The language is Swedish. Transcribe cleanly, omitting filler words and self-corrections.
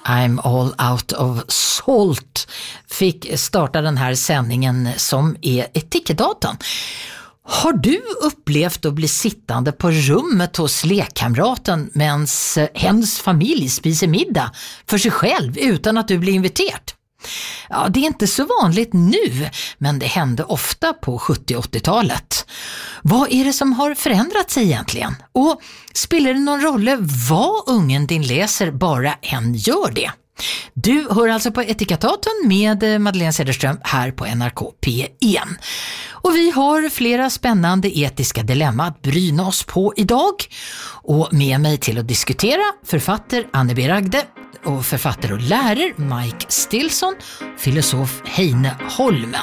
I'm all out of salt fick starta den här sändningen som är Etikettaten. Har du upplevt att bli sittande på rummet hos lekkamraten medan hens familj spiser middag för sig själv utan att du blir inviterad? Ja, det är inte så vanligt nu, men det hände ofta på 70- och 80-talet. Vad är det som har förändrats egentligen? Och spelar det någon roll vad ungen din läser bara en gör det? Du hör alltså på Etikettaten med Madeleine Cederström här på NRK P1. Och vi har flera spännande etiska dilemma att bryna oss på idag. Och med mig till att diskutera författare Anne B. Ragde och författare och lärare Mike Stilson, filosof Heine Holmen.